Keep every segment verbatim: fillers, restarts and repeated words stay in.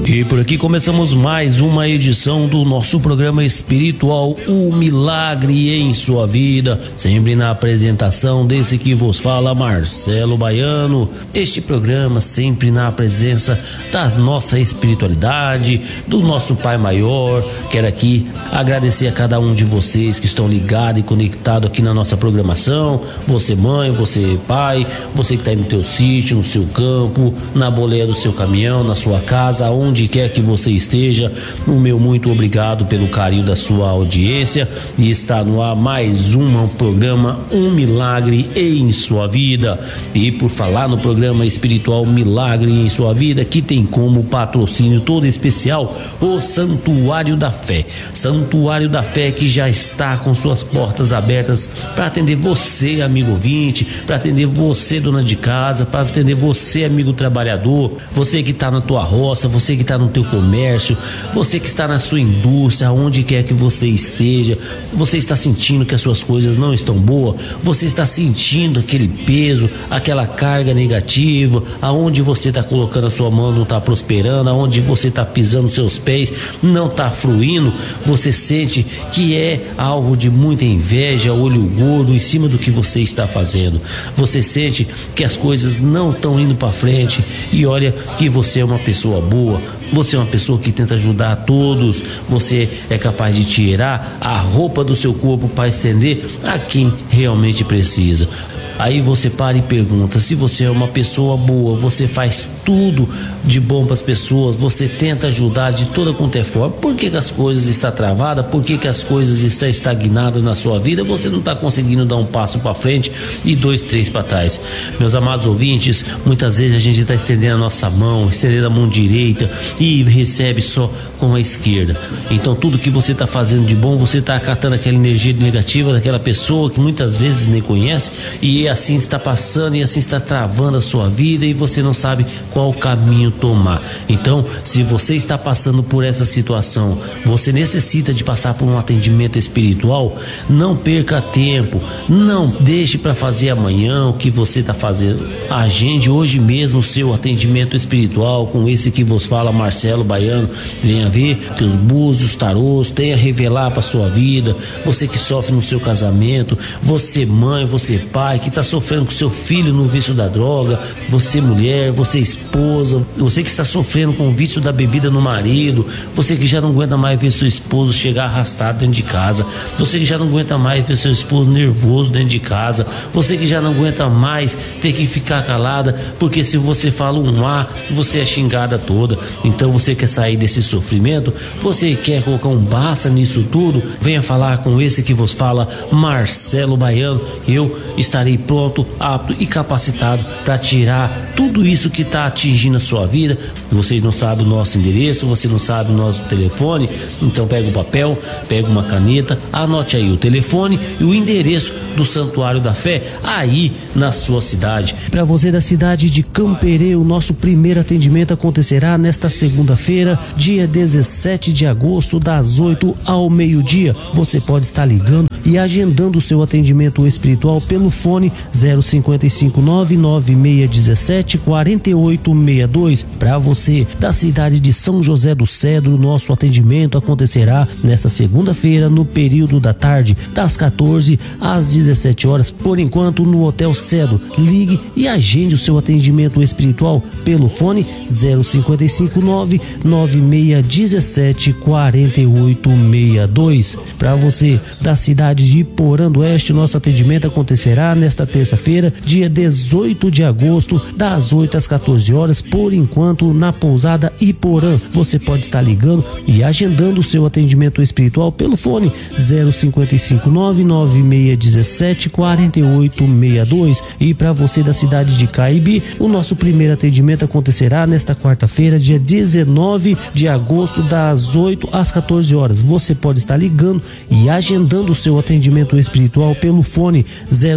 E por aqui começamos mais uma edição do nosso programa espiritual O Milagre em Sua Vida, sempre na apresentação desse que vos fala, Marcelo Baiano. Este programa sempre na presença da nossa espiritualidade, do nosso Pai Maior. Quero aqui agradecer a cada um de vocês que estão ligados e conectados aqui na nossa programação. Você mãe, você pai, você que está aí no teu sítio, no seu campo, na boleia do seu caminhão, na sua casa, onde onde quer que você esteja, o meu muito obrigado pelo carinho da sua audiência. E está no ar mais um programa Um Milagre em Sua Vida. E por falar no programa espiritual Milagre em Sua Vida, que tem como patrocínio todo especial o Santuário da Fé. Santuário da Fé que já está com suas portas abertas para atender você, amigo ouvinte, para atender você, dona de casa, para atender você, amigo trabalhador, você que está na tua roça, você que está no teu comércio, você que está na sua indústria, aonde quer que você esteja. Você está sentindo que as suas coisas não estão boas, você está sentindo aquele peso, aquela carga negativa, aonde você está colocando a sua mão não está prosperando, aonde você está pisando seus pés não está fluindo, você sente que é alvo de muita inveja, olho gordo em cima do que você está fazendo. Você sente que as coisas não estão indo para frente, e olha que você é uma pessoa boa, você é uma pessoa que tenta ajudar a todos, você é capaz de tirar a roupa do seu corpo para estender a quem realmente precisa. Aí você para e pergunta: se você é uma pessoa boa, você faz tudo de bom para as pessoas, você tenta ajudar de toda quanto é forma, por que que as coisas estão travadas? Por que que as coisas estão estagnadas na sua vida? Você não está conseguindo dar um passo para frente e dois, três para trás. Meus amados ouvintes, muitas vezes a gente está estendendo a nossa mão, estendendo a mão direita e recebe só com a esquerda. Então tudo que você está fazendo de bom, você está acatando aquela energia negativa daquela pessoa que muitas vezes nem conhece, e assim está passando e assim está travando a sua vida, e você não sabe qual caminho tomar. Então, se você está passando por essa situação, você necessita de passar por um atendimento espiritual, não perca tempo, não deixe para fazer amanhã o que você está fazendo. Agende hoje mesmo o seu atendimento espiritual com esse que vos fala, Marcelo Baiano. Venha ver que os búzios, tarôs têm a revelar para sua vida. Você que sofre no seu casamento, você mãe, você pai que está sofrendo com seu filho no vício da droga, você mulher, você esposa, você que está sofrendo com o vício da bebida no marido, você que já não aguenta mais ver seu esposo chegar arrastado dentro de casa, você que já não aguenta mais ver seu esposo nervoso dentro de casa, você que já não aguenta mais ter que ficar calada, porque se você fala um A, você é xingada toda. Então você quer sair desse sofrimento, você quer colocar um basta nisso tudo, venha falar com esse que vos fala, Marcelo Baiano. Eu estarei pronto, apto e capacitado para tirar tudo isso que está atingindo a sua vida. Vocês não sabem o nosso endereço, você não sabe o nosso telefone, então pega um papel, pega uma caneta, anote aí o telefone e o endereço do Santuário da Fé aí na sua cidade. Para você da cidade de Camperê, o nosso primeiro atendimento acontecerá nesta segunda-feira, dia dezessete de agosto, das oito ao meio-dia. Você pode estar ligando e agendando o seu atendimento espiritual pelo fone zero cinquenta e cinco, nove nove seis um sete, quatro oito seis dois. Para você da cidade de São José do Cedro, nosso atendimento acontecerá nesta segunda-feira no período da tarde, das quatorze às dezessete horas, por enquanto no Hotel Cedro. Ligue e agende o seu atendimento espiritual pelo fone zero cinquenta e cinco, nove nove seis um sete, quatro oito seis dois. Para você da cidade de Iporã do Oeste, nosso atendimento acontecerá nesta terça-feira, dia dezoito de agosto, das oito às quatorze horas, por enquanto na pousada Iporã. Você pode estar ligando e agendando o seu atendimento espiritual pelo fone zero cinquenta e cinco, nove nove seis um sete, quatro oito seis dois. E para você da cidade de Caibi, o nosso primeiro atendimento acontecerá nesta quarta-feira, dia dezenove de agosto, das oito às quatorze horas. Você pode estar ligando e agendando o seu atendimento espiritual pelo fone zero cinquenta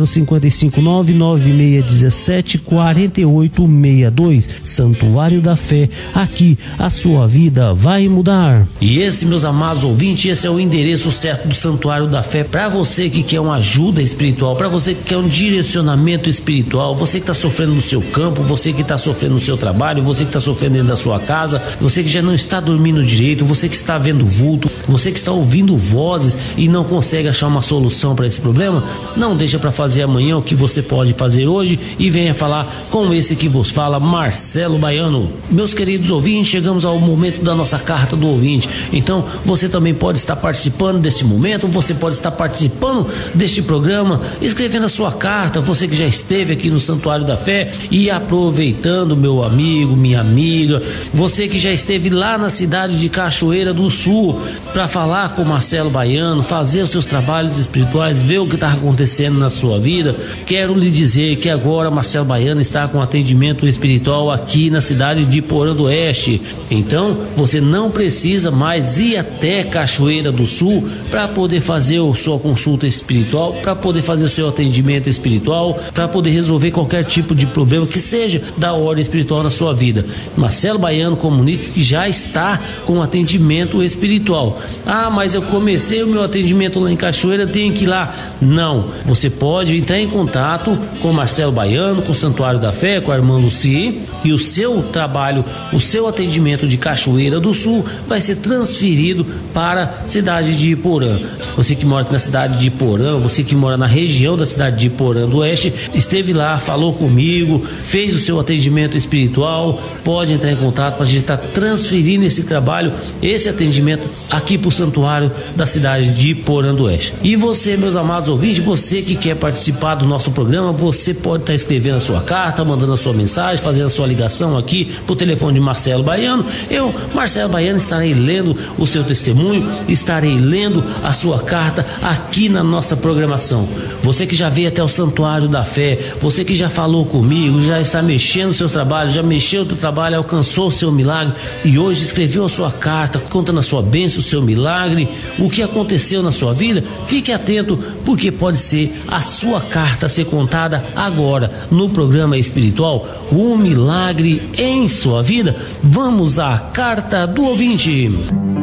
cinco nove nove seis um sete quatro oito seis dois. Santuário da Fé, aqui a sua vida vai mudar. E esse, meus amados ouvintes, esse é o endereço certo do Santuário da Fé para você que quer uma ajuda espiritual, para você que quer um direcionamento espiritual, você que está sofrendo no seu campo, você que está sofrendo no seu trabalho, você que está sofrendo dentro da sua casa, você que já não está dormindo direito, você que está vendo vulto, você que está ouvindo vozes e não consegue achar uma solução para esse problema. Não deixa para fazer amanhã o que você pode fazer hoje e venha falar com esse que vos fala, Marcelo Baiano. Meus queridos ouvintes, chegamos ao momento da nossa carta do ouvinte. Então você também pode estar participando deste momento, você pode estar participando deste programa, escrevendo a sua carta, você que já esteve aqui no Santuário da Fé e aproveitando, meu amigo, minha amiga, você que já esteve lá na cidade de Cachoeira do Sul para falar com Marcelo Baiano, fazer os seus trabalhos espirituais, ver o que está acontecendo na sua vida. Quero lhe dizer que agora Marcelo Baiano está com atendimento espiritual aqui na cidade de Porã do Oeste. Então você não precisa mais ir até Cachoeira do Sul para poder fazer a sua consulta espiritual, para poder fazer o seu atendimento espiritual, para poder resolver qualquer tipo de problema que seja da ordem espiritual na sua vida. Marcelo Baiano comunica que já está com atendimento espiritual. Ah, mas eu comecei o meu atendimento lá em Cachoeira, eu tenho que ir lá. Não, você pode entrar em contato com Marcelo Baiano, com o Santuário da Fé, com a irmã Luci, e o seu trabalho, o seu atendimento de Cachoeira do Sul vai ser transferido para a cidade de Iporã. Você que mora na cidade de Iporã, você que mora na região da cidade de Iporã do Oeste, esteve lá, falou comigo, fez o seu atendimento espiritual, pode entrar em contato para a gente estar transferindo esse trabalho, esse atendimento aqui para o Santuário da cidade de Iporã do Oeste. E você, meus amados ouvintes, você que quer participar do nosso programa, você pode estar escrevendo a sua carta, mandando a sua mensagem, fazendo a sua ligação aqui pro telefone de Marcelo Baiano. Eu, Marcelo Baiano, estarei lendo o seu testemunho, estarei lendo a sua carta aqui na nossa programação. Você que já veio até o Santuário da Fé, você que já falou comigo, já está mexendo o seu trabalho, já mexeu o seu trabalho, alcançou o seu milagre e hoje escreveu a sua carta, contando a sua bênção, o seu milagre, o que aconteceu na sua vida, fique atento, porque pode ser a sua carta a ser contada agora no programa espiritual O Milagre em Sua Vida. Vamos à carta do ouvinte.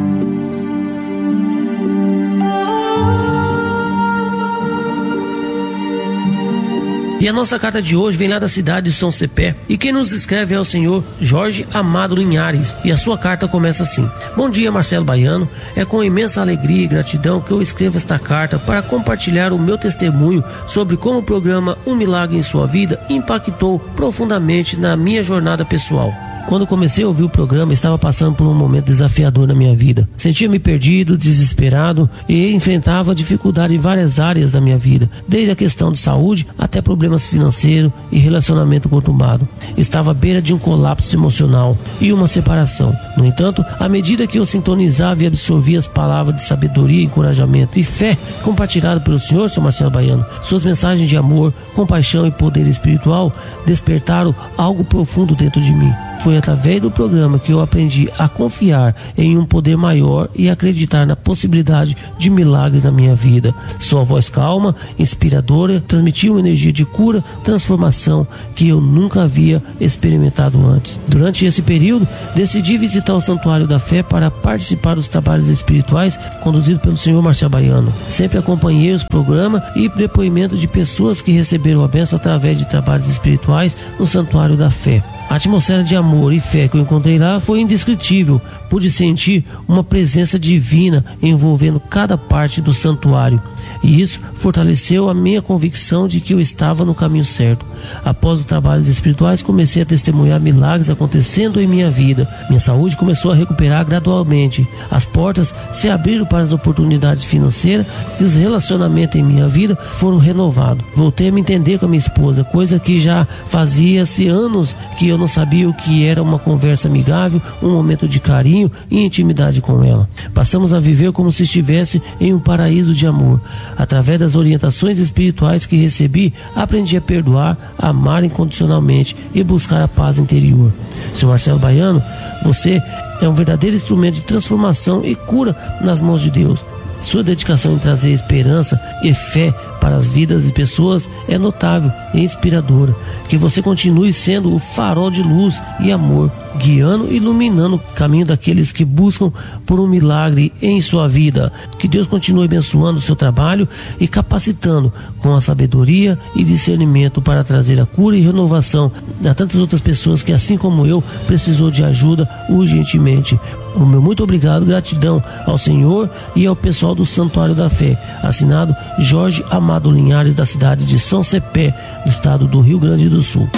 E a nossa carta de hoje vem lá da cidade de São Cepé, e quem nos escreve é o senhor Jorge Amado Linhares, e a sua carta começa assim: bom dia, Marcelo Baiano, é com imensa alegria e gratidão que eu escrevo esta carta para compartilhar o meu testemunho sobre como o programa Um Milagre em Sua Vida impactou profundamente na minha jornada pessoal. Quando comecei a ouvir o programa, estava passando por um momento desafiador na minha vida. Sentia-me perdido, desesperado e enfrentava dificuldade em várias áreas da minha vida, desde a questão de saúde até problemas financeiros e relacionamento conturbado. Estava à beira de um colapso emocional e uma separação. No entanto, à medida que eu sintonizava e absorvia as palavras de sabedoria, encorajamento e fé compartilhadas pelo senhor, seu Marcelo Baiano, suas mensagens de amor, compaixão e poder espiritual despertaram algo profundo dentro de mim. Foi através do programa que eu aprendi a confiar em um poder maior e acreditar na possibilidade de milagres na minha vida. Sua voz calma, inspiradora, transmitiu uma energia de cura, transformação que eu nunca havia experimentado antes. Durante esse período, decidi visitar o Santuário da Fé para participar dos trabalhos espirituais conduzidos pelo senhor Marcelo Baiano. Sempre acompanhei os programas e depoimentos de pessoas que receberam a bênção através de trabalhos espirituais no Santuário da Fé. A atmosfera de amor e fé que eu encontrei lá foi indescritível. Pude sentir uma presença divina envolvendo cada parte do santuário. E isso fortaleceu a minha convicção de que eu estava no caminho certo. Após os trabalhos espirituais, comecei a testemunhar milagres acontecendo em minha vida. Minha saúde começou a recuperar gradualmente. As portas se abriram para as oportunidades financeiras e os relacionamentos em minha vida foram renovados. Voltei a me entender com a minha esposa, coisa que já fazia-se anos que eu não sabia o que era uma conversa amigável, um momento de carinho e intimidade com ela. Passamos a viver como se estivesse em um paraíso de amor. Através das orientações espirituais que recebi, aprendi a perdoar, amar incondicionalmente e buscar a paz interior. senhor Marcelo Baiano, você é um verdadeiro instrumento de transformação e cura nas mãos de Deus. Sua dedicação em trazer esperança e fé para as vidas de pessoas é notável e inspiradora. Que você continue sendo o farol de luz e amor, guiando e iluminando o caminho daqueles que buscam por um milagre em sua vida. Que Deus continue abençoando o seu trabalho e capacitando com a sabedoria e discernimento para trazer a cura e renovação a tantas outras pessoas que, assim como eu, precisou de ajuda urgentemente. O meu muito obrigado, gratidão ao Senhor e ao pessoal do Santuário da Fé. Assinado Jorge Amado Linhares, da cidade de São Cepé, do estado do Rio Grande do Sul.